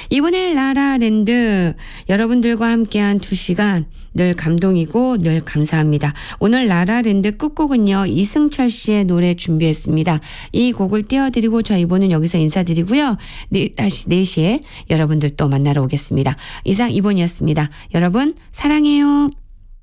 이번에 라라랜드 여러분들과 함께한 2시간 늘 감동이고 늘 감사합니다. 오늘 라라랜드 끝곡은요. 이승철 씨의 노래 준비했습니다. 이 곡을 띄워드리고 저 이번은 여기서 인사드리고요. 내일 다시 4시에 여러분들 또 만나러 오겠습니다. 이상 이번이었습니다. 여러분 사랑해요.